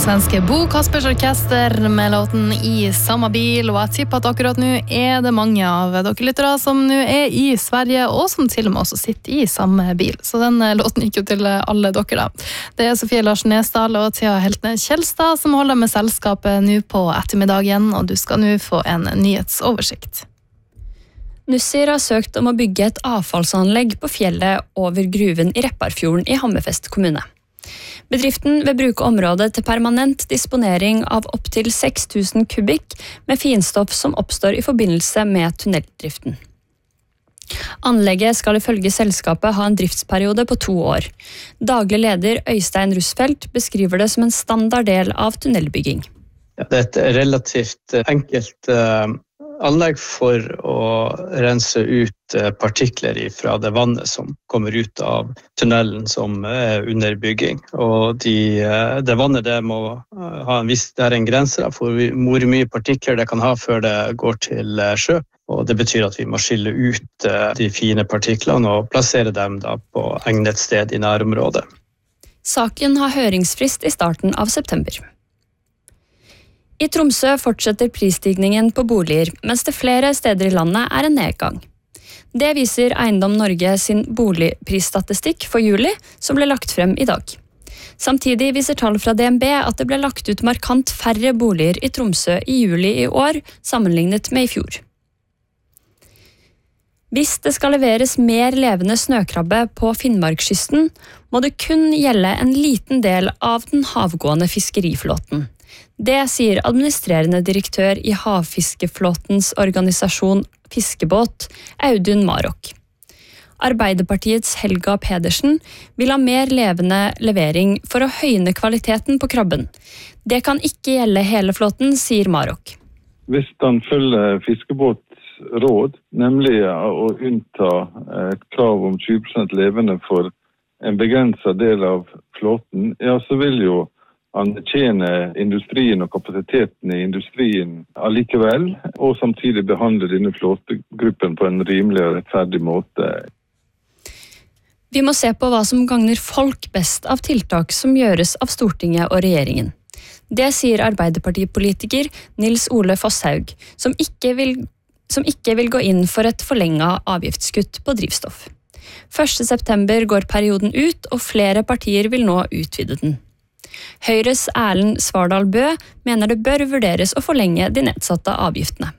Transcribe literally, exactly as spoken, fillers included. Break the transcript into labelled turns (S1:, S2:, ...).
S1: svenske Bo Kaspers Orkester med låten I samme bil, og jeg tipper at akkurat nå er det mange av dere lyttere som nå er i Sverige, og som til og med også sitter i samme bil. Så den låten gikk jo til alle dere da. Det er Sofie Larsen Nesdal og Thea Heltne Kjelstad som holder med selskapet nå på ettermiddagen, og du skal nå få en nyhetsoversikt.
S2: Nussir har søkt om å bygge et avfallsanlegg på fjellet over gruven i Repparfjorden i Hammerfest kommune. Bedriften vil bruke området til permanent disponering av opp til seks tusen kubikk med finstoff som oppstår i forbindelse med tunneldriften. Anlegget skal ifølge selskapet ha en driftsperiode på to år. Daglig leder Øystein Russfeldt beskriver det som en standard del av tunnelbygging.
S3: Det er et relativt enkelt anlegg for å rense ut partikler fra det vannet som kommer ut av tunnelen som er under bygging. Og de, det vannet det må ha en viss, det er en grense for hvor mye partikler det kan ha før det går til sjø. Og det betyr at vi må skille ut de fine partiklene og plassere dem da på egnet sted i nærområdet.
S2: Saken har høringsfrist i starten av september. I Tromsø fortsetter prisstigningen på boliger, mens det flere steder i landet er en nedgang. Det viser Eiendom Norge sin boligprisstatistikk for juli, som ble lagt frem i dag. Samtidig viser tall fra D N B at det ble lagt ut markant færre boliger i Tromsø i juli i år, sammenlignet med i fjor. Hvis det skal leveres mer levende snøkrabbe på Finnmarkskysten, må det kun gjelde en liten del av den havgående fiskeriflåten. Det sier administrerende direktør i Havfiskeflåtens organisasjon Fiskebåt, Audun Marok. Arbeiderpartiets Helga Pedersen vil ha mer levende levering for å høyne kvaliteten på krabben. Det kan ikke gjelde hele flåten, sier Marok.
S4: Hvis den følger Fiskebåts råd, nemlig å unnta et krav om tjue prosent levende for en begrenset del av flåten, ja, så vil jo han tjener industrien og kapasiteten i industrien allikevel, og samtidig behandler denne flåtegruppen på en rimelig og rettferdig måte.
S2: Vi må se på hva som gagner folk best av tiltak som gjøres av Stortinget og regjeringen. Det sier Arbeiderpartipolitiker Nils Ole Fosshaug, som ikke vil, som ikke vil gå inn for et forlenget avgiftskutt på drivstoff. første september går perioden ut, og flere partier vil nå utvide den. Høyres Erlend Svardal Bø mener det bør vurderes å forlenge de nedsatte avgiftene.